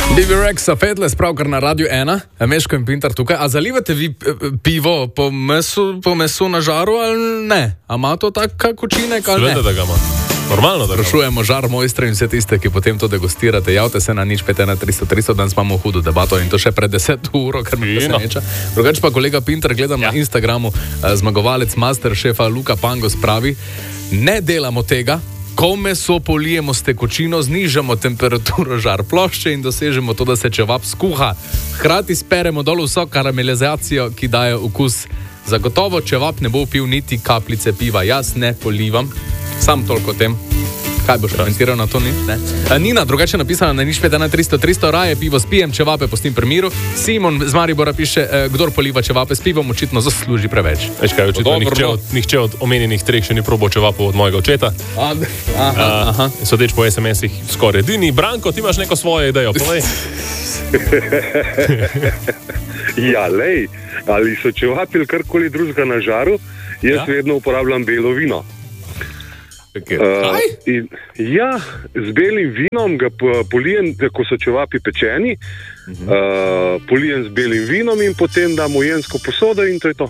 Bibi Rexa, Fedles, pravkar na Radio 1, Meško in Pintar tukaj. A zalivate vi pivo po mesu na žaru ali ne? A ima to tak učinek ali ne? Sveda, da ga ima. Normalno, da ga ima. Sprašujemo žar mojstre in vse tiste, ki potem to degustirate. Javte se na 051 danes imamo hudo debato in to še pred 10 uro, kar me preseneča. Drugače pa kolega Pintar, gledam na Instagramu, zmagovalec Masterchefa Luka Pangos pravi, ne delamo tega, ko meso polijemo s tekočino, znižamo temperaturo žar plošče in dosežemo to, da se čevap skuha. Hkrati speremo dol vso karamelizacijo, ki daje okus. Zagotovo čevap ne bo pil niti kapljice piva. Jaz ne polivam. Sam toliko o tem. Kaj boš komentiral na to? Ne? Nina, drugače napisana na 051 raje pivo spijem, čevape pustim pri miru. Simon z Maribora piše, kdor poliva čevape s pivom, očitno zasluži preveč. Veš kaj, očitno nihče od omenjenih treh še ni probal čevapov od mojega očeta. Sodeč po SMS-ih skoraj edini. Branko, ti imaš neko svojo idejo, povej. Ja, lej, ali so čevapi ali karkoli drugega na žaru, jaz vedno uporabljam belo vino. Z belim vinom ga polijem, ko so čevapi pečeni, polijem z belim vinom in potem dam v jensko posodo in to je to.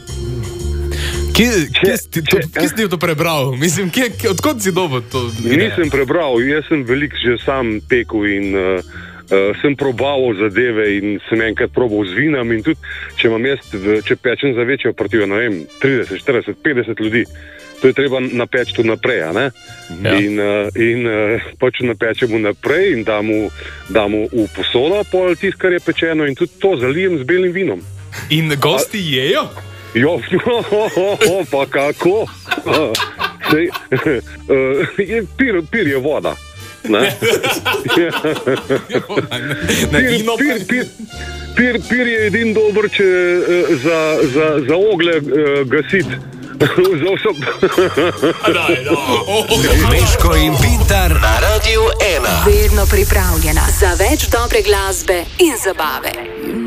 Kje si to prebral? Mislim, odkot si dobil to? Nisem prebral, jaz sem veliko že sam pekel in sem probaval zadeve in sem enkrat probal z vinom in tudi, če pečem za večjo partijo, ne vem, 30, 40, 50 ljudi, to je treba napeči tudi naprej, a ne? In pač napečemo naprej in damo v posodo pol tisto, kar je pečeno in tudi to zalijem z belim vinom. In gosti jejo? Jo, pa kako? Pir je voda. Pir je edin dober, če za ogle gasiti. Meško in Pintar na Radio 1. Vedno pripravljena za več dobre glasbe in zabave.